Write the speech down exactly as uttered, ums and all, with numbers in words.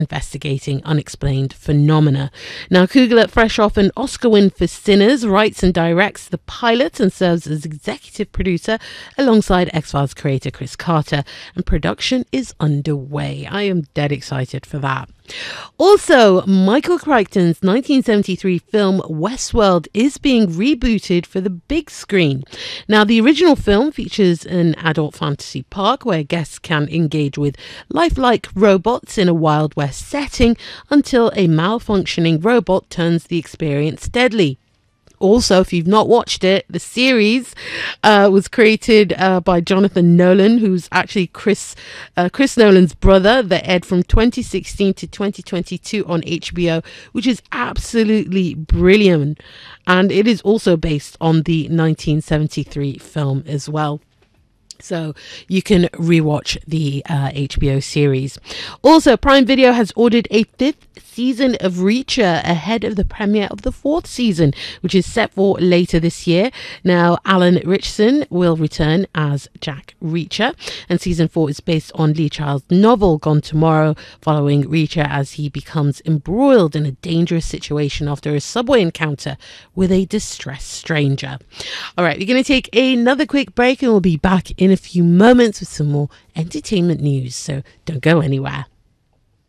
investigating unexplained phenomena. Now, Coogler, fresh off an Oscar win for Sinners, writes and directs the pilot and serves as executive producer alongside X-Files creator Chris Carter, and production is underway. I am dead excited for that. Also, Michael Crichton's nineteen seventy-three film Westworld is being rebooted for the big screen. Now, the original film features an adult fantasy park where guests can engage with lifelike robots in a Wild West setting until a malfunctioning robot turns the experience deadly. Also, if you've not watched it, the series uh, was created uh, by Jonathan Nolan, who's actually Chris uh, Chris Nolan's brother, that aired from twenty sixteen to twenty twenty-two on H B O, which is absolutely brilliant. And it is also based on the nineteen seventy-three film as well. So you can rewatch the uh, H B O series. Also, Prime Video has ordered a fifth season of Reacher ahead of the premiere of the fourth season, which is set for later this year. Now, Alan Ritchson will return as Jack Reacher, and season four is based on Lee Child's novel Gone Tomorrow, following Reacher as he becomes embroiled in a dangerous situation after a subway encounter with a distressed stranger. All right, we're going to take another quick break and we'll be back in a few moments with some more entertainment news, so don't go anywhere.